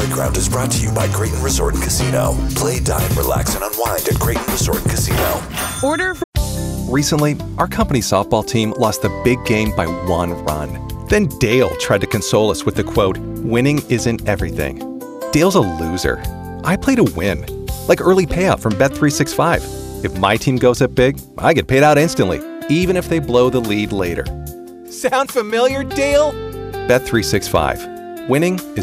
Playground is brought to you by Grayton Resort and Casino. Play, dine, relax, and unwind at Grayton Resort and Casino. Order. Recently, our company softball team lost the big game by 1 run. Then Dale tried to console us with the quote, "Winning isn't everything." Dale's a loser. I play to win. Like early payout from Bet365. If my team goes up big, I get paid out instantly, even if they blow the lead later. Sound familiar, Dale? Bet365. Winning is